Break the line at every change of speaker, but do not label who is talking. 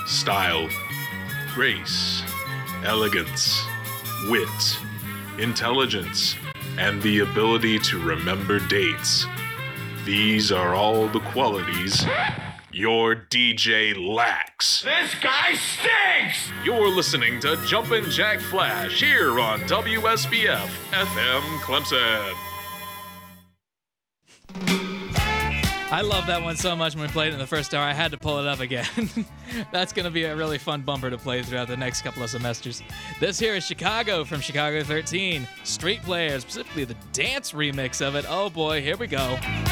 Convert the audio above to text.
style, grace, elegance, wit, intelligence, and the ability to remember dates. These are all the qualities your DJ lacks.
This guy stinks!
You're listening to Jumpin' Jack Flash here on WSBF FM Clemson.
I love that one so much when we played it in the first hour, I had to pull it up again. That's going to be a really fun bumper to play throughout the next couple of semesters. This here is Chicago from Chicago 13. Street Players, specifically the dance remix of it. Oh boy, here we go.